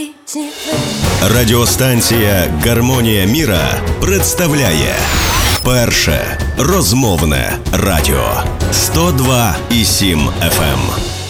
Радіостанція «Гармонія міра» представляє перше розмовне радіо 102,7 FM.